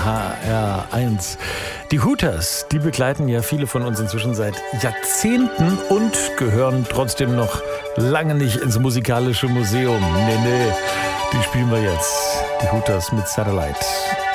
HR1. Die Hooters, die begleiten ja viele von uns inzwischen seit Jahrzehnten und gehören trotzdem noch lange nicht ins musikalische Museum. Nee, die spielen wir jetzt. Die Hooters mit Satellite.